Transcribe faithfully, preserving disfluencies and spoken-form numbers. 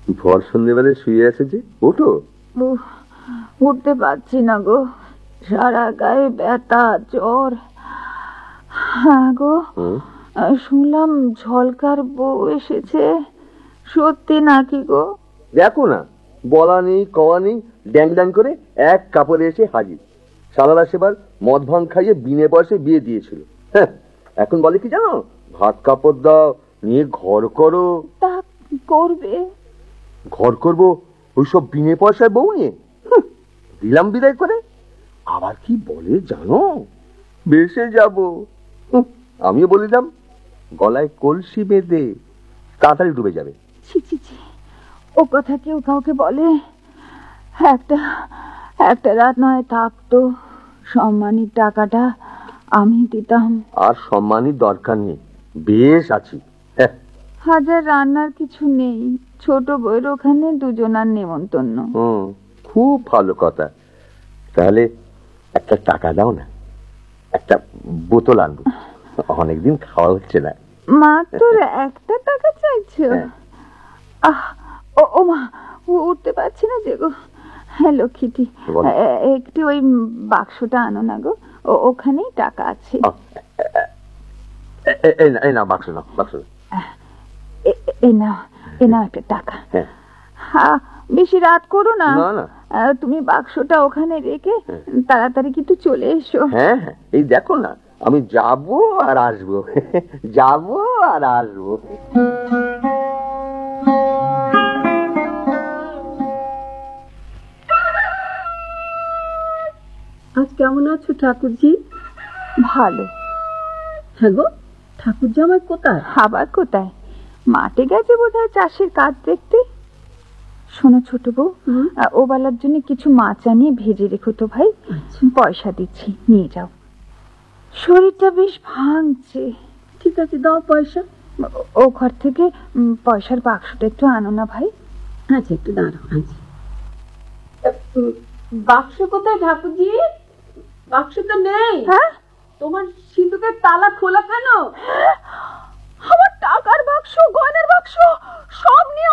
ভর সন্ধ্যেবেলায় শুয়ে আছে যে, ওঠো। উফ, উঠতে পারছি না গো, সারা গায়ে ব্যথা, জ্বর। হ্যাঁ গো, শুনলাম ঝলকার বউ এসেছে, সত্যি নাকি গো? দেখো না, বলা নেই কওয়া নেই, ড্যাং ড্যাং করে এক কাপড়ে এসে হাজির। সালারা সেবার মদ ভাঙ খাইয়ে বিনে পয়সায় বিয়ে দিয়েছিল। হ্যাঁ, এখন বলে কি জানো, ভাত কাপড় দাও, নিয়ে ঘর করো। তা করবে? ঘর করবো ওইসব বিনে পয়সায় বউ নিয়ে? দিলাম বিদায় করে। আবার কি বলে জানো, বেশে যাব। আমিও বলিলাম, গলায় কলসি বেঁধে, তাড়াতাড়ি ডুবে যাবে। ছি ছি ছি, ও কথা কেউ কাউকে বলে? একটা একটা রাত নয় থাকতো, সম্মানির টাকাটা আমি দিতাম। আর সম্মানির দরকার নেই, বেশ আছি। হাজার রান্নার কিছু নেই, ছোট বউয়ের ওখানে দুজনার নেমন্তন্ন। হুম, খুব ভালো কথা। তাহলে একটা টাকা দাও না, একটা বোতল আনবো, অনেকদিন খাওয়া হচ্ছে না। মাত্র একটা টাকা চাইছো? আহ, ও ও মা, উঠতে পারছি না যে গো। হ্যাঁ লক্ষ্মীটি, একটু ওই বাক্সটা আনো না গো, ওখানেই টাকা আছে। এই না বাক্স, না বাক্স, এই নাও, এই নাও একটা টাকা। হ্যাঁ, বেশি রাত করো না, তুমি বাক্সটা ওখানে রেখে তাড়াতাড়ি কিন্তু চলে এসো। হ্যাঁ হ্যাঁ, এই দেখো না, আমি যাবো আর আসবো, যাবো আর আসবো। আজ কেমন আছো ঠাকুরজি? ভালো। হ্যাঁ গো, ঠাকুর জামাই কোথায়? আবার কোথায়, মাঠে গেছে বোধহয় চাষের কাজ দেখতে। শোনো ছোট বউ, ও বেলার জন্য কিছু মাছ আনিয়ে ভেজে রেখো তো ভাই, পয়সা দিচ্ছি, নিয়ে যাও। শরীরটা বেশ ভাঙছে। ঠিক আছে, দাও পয়সা। ও ঘর থেকে পয়সার বাক্সটা একটু আনো না ভাই। আচ্ছা, একটু দাঁড়াও, আচ্ছা। বাক্স কোথায় ঠাকুরজি? বাক্স তো নেই। হ্যাঁ, তোমার সিন্ধুকের তালা খোলা কেন? আমার টাকার বাক্স, গয়নার বাক্স সব নিয়ে